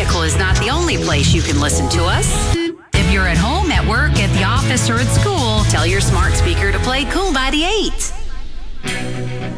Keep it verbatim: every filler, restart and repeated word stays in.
vehicle is not the only place you can listen to us. If you're at home, at work, at the office, or at school, tell your smart speaker to play Cool ninety-eight.